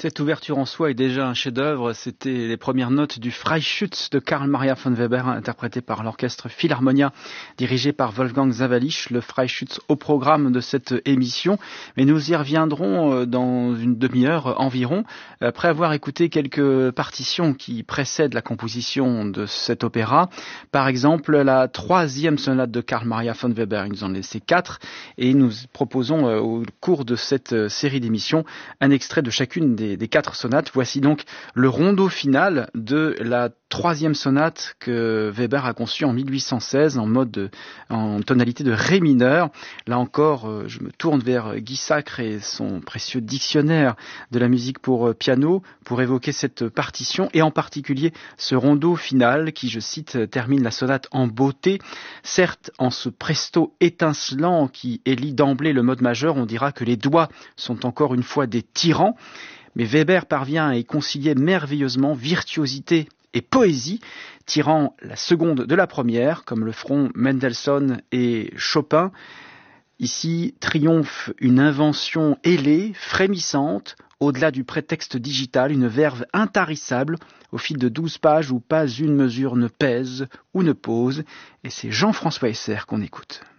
Cette ouverture en soi est déjà un chef-d'œuvre. C'était les premières notes du Freischütz de Carl Maria von Weber, interprété par l'orchestre Philharmonia, dirigé par Wolfgang Sawallisch, le Freischütz au programme de cette émission. Mais nous y reviendrons dans une demi-heure environ, après avoir écouté quelques partitions qui précèdent la composition de cet opéra. Par exemple, la 3e sonate de Carl Maria von Weber. Il nous en laissait 4 et nous proposons au cours de cette série d'émissions un extrait de chacune des 4 sonates. Voici donc le rondo final de la 3e sonate que Weber a conçue en 1816 en tonalité de ré mineur. Là encore, je me tourne vers Guy Sacre et son précieux dictionnaire de la musique pour piano pour évoquer cette partition et en particulier ce rondo final qui, je cite, termine la sonate en beauté. Certes, en ce presto étincelant qui élit d'emblée le mode majeur, on dira que les doigts sont encore une fois des tyrans. Mais Weber parvient à y concilier merveilleusement virtuosité et poésie, tirant la seconde de la première, comme le feront Mendelssohn et Chopin. Ici triomphe une invention ailée, frémissante, au-delà du prétexte digital, une verve intarissable, au fil de 12 pages où pas une mesure ne pèse ou ne pose. Et c'est Jean-François Esser qu'on écoute.